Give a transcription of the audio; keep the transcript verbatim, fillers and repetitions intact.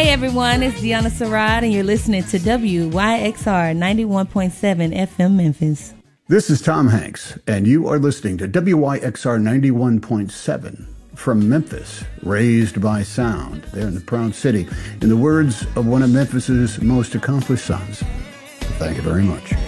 Hey everyone, it's Deanna Sarad, and you're listening to W Y X R ninety-one point seven F M Memphis. This is Tom Hanks, and you are listening to W Y X R ninety-one point seven from Memphis, raised by sound, there in the proud city, in the words of one of Memphis's most accomplished sons. Thank you very much.